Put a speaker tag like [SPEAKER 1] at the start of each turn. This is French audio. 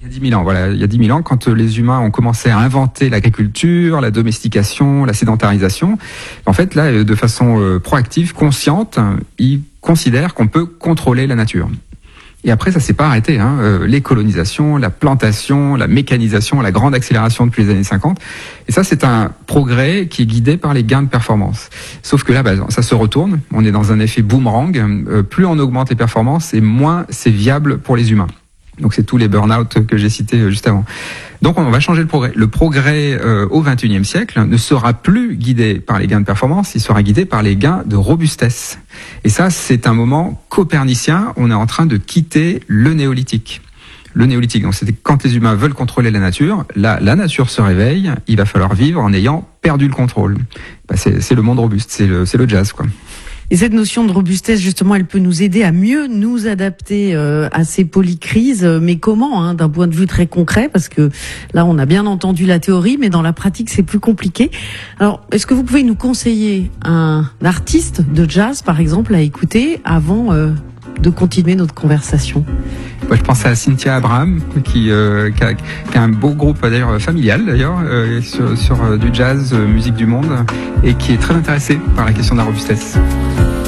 [SPEAKER 1] Il y a 10 000 ans, voilà. Il y a 10 000 ans, quand les humains ont commencé à inventer l'agriculture, la domestication, la sédentarisation, en fait, là, de façon proactive, consciente, ils considèrent qu'on peut contrôler la nature. Et après, ça s'est pas arrêté. Les colonisations, la plantation, la mécanisation, la grande accélération depuis les années 50. Et ça, c'est un progrès qui est guidé par les gains de performance. Sauf que là, ça se retourne. On est dans un effet boomerang. Plus on augmente les performances, et moins c'est viable pour les humains. Donc c'est tous les burn-out que j'ai cités juste avant. Donc on va changer le progrès. Le progrès au XXIe siècle ne sera plus guidé par les gains de performance, il sera guidé par les gains de robustesse. Et ça, c'est un moment copernicien. On est en train de quitter le néolithique. Le néolithique, donc c'était quand les humains veulent contrôler la nature. Là, la nature se réveille. Il va falloir vivre en ayant perdu le contrôle. C'est le monde robuste, c'est le jazz, quoi.
[SPEAKER 2] Et cette notion de robustesse, justement, elle peut nous aider à mieux nous adapter à ces polycrises. Mais comment, d'un point de vue très concret? Parce que là, on a bien entendu la théorie, mais dans la pratique, c'est plus compliqué. Alors, est-ce que vous pouvez nous conseiller un artiste de jazz, par exemple, à écouter avant de continuer notre conversation?
[SPEAKER 1] Moi, je pense à Cynthia Abraham, qui a un beau groupe d'ailleurs familial d'ailleurs sur du jazz, musique du monde, et qui est très intéressée par la question de la robustesse.